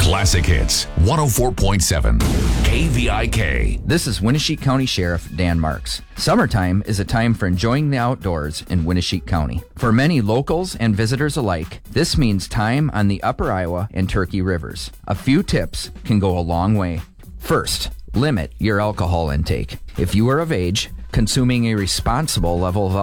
Classic Hits 104.7 KVIK. This is Winnesheek County Sheriff Dan Marks. Summertime is a time for enjoying the outdoors in Winnesheek County. For many locals and visitors alike, this means time on the Upper Iowa and Turkey Rivers. A few tips can go a long way. First, limit your alcohol intake. If you are of age, consuming a responsible level of